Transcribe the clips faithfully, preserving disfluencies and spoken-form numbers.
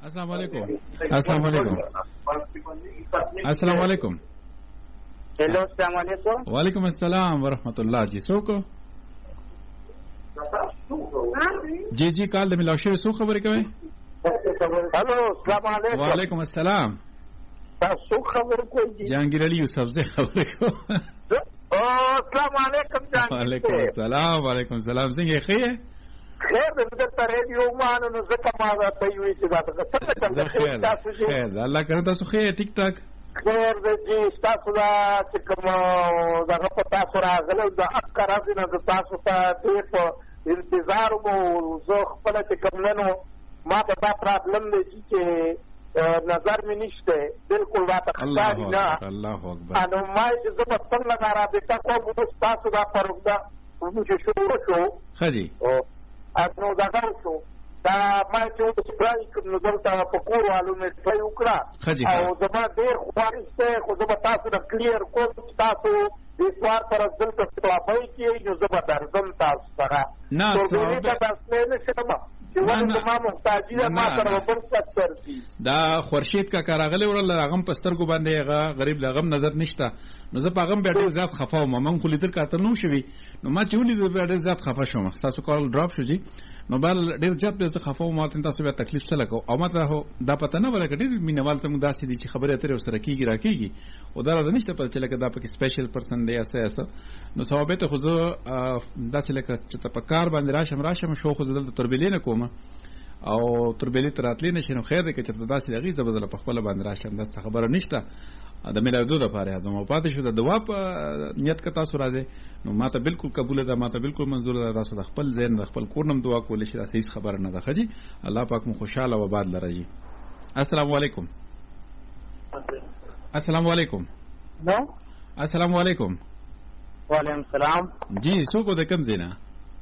अस्सलाम वालेकुम अस्सलाम वालेकुम अस्सलाम वालेकुम हेलो अस्सलाम वालेकुम वालेकुम अस्सलाम वरहमतुल्लाह जी सोको जी जी काल د ملاوي سو خبرې کوي हेलो अस्सलाम वालेकुम वालेकुम अस्सलाम تاسو خبر کوي جهانگیر علي یوسف زه خبرې کوم अस्सलाम वालेकुم वालेकुम السلام وعلیکم السلام څنګه ښه خیر دې ته ریډیو مان نو زکه ما ته وی چې دا څه خیر خیر الله کړه تاسو ښه ټیک ټاک خیر دې تاسو دا چې کوم دا په تاسو راغله دا افکار نه د تاسو ته دې په انتظار مو زه خپل چې کوم نو ما ته دا پرابلم دی چې نظر مې نشته بالکل راته ښکاري نه الله اکبر انو ما چې زه په څنګه دا رابطه کوم تاسو دا پروګدا چې شروع شو خدي انو دا تاسو دا ما چې د سپرای کوم نو دلته په کور والو مې ځای وکړه او زما ډېر خوارسته خو زما تاسو د کلیر کوم تاسو د سوار پر دلته ستوابای کې نو زما درځم تاسو سره نه دا خورشید کا کاراغله ورل هغه پستر کو باندې هغه غریب لغم نظر نشته نو زه پاغم به ډیر زیات خفه وم من خو لیدل کاته نو شوی نو ما چې ولې به ډیر زیات خفه شوم تاسو کال ډراپ شو جی نو بل ډیر زیات به خفه وم ماته تاسو به تکلیف څه لګو او ماته دا پته نه ولګ ډیر مینوال ته مو داسې دي چې خبره اترې سره کیږي راکېږي او دا راځي نشته پته چې لکه دا پکې سپیشل پرسن دی اسه اسه نو ثوابته خو زه داسې لکه چې په کار باندې راشم راشم شو خو دلته تربیلینه کوم او تربیلی تراتلی نشي نو خیر دی چې ته داسې لغې زبدل په خپل باندې راشم دا خبره نشته د میلادو لپاره ادم او پاتې شو د دوا په نیت ک تاسو راځي نو ماته بالکل قبول ده ماته بالکل منظور ده تاسو د خپل ذهن د خپل کورنم دعا کول شي دا صحیح خبره نه ده خجی الله پاک مو خوشاله و آباد لري السلام علیکم السلام علیکم نو السلام علیکم وعلیکم السلام جی سو کو د کم زینا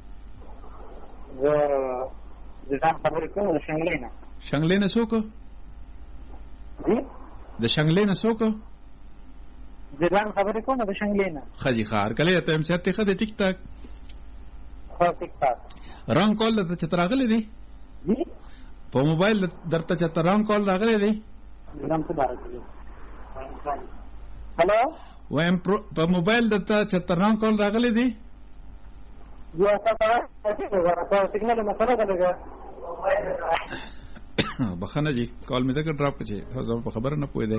و ځان خبرې کوم د شنګلینا شنګلینا سو کو جی د شنګلینا سو کو ځان خبرې کوم د شنګلینا خجی خار کله ته هم ساتي خده ټیک ټاک خو ټیک ټاک رنگ کول د چتراغله دی جی په موبایل درته چتران کول راغله دی نام څه بار دی هالو وایم په موبایل درته چتران کول راغله دی یو تاسو راځه سیګنال مسله ده بخانه جی کال می ذکر ڈراپ کچھ تھا په خبر نه پوي دی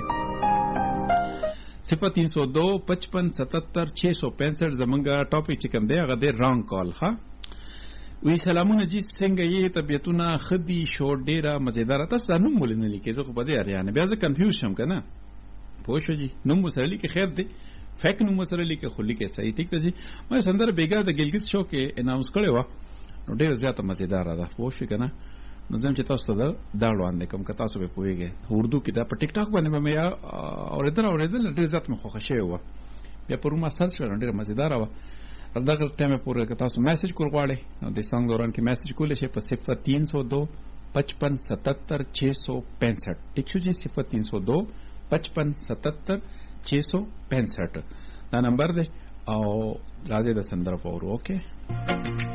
صفر تین سو دو پچپن ستتر چھ سو پینسٹھ زمنګا ټاپک چې کوم دی هغه دی رانګ کال ښه وی سلامونه جی څنګه یې طبيعتونه خدي شو ډیره مزیدار تاسو دا نوم ولنه لیکي زه خو بده اړیان بیا زه کنفیوز شم کنه پوه شو جی نوم سره لیکي خیر دی فیک نوم سره لیکي خو لیکي صحیح ټیک دی مې سندر بیګا د ګلګت شو کې اناونس کړی و نو ډیره زیاته مزیدار ده پوه شو کنه نو زم چې تاسو ته دا وړاندې کوم که تاسو به پوهیږئ اردو کې دا په ټیک ټاک باندې مې یا اوریدل اوریدل ډېر زیات مې خوښه شوی و بیا پرون ما سرچ کړم ډېره مزیداره وه دغه ټایم پورې که تاسو میسج کول غواړئ نو د سانګ دوران کې میسج کولی شئ په صفر تین سو دو پچپن ستتر چھ سو پینسٹھ ٹھیک شو جی صفر تین سو دو پچپن ستتر چھ سو پینسٹھ دا نمبر دی او راځي د سندره پورو اوکے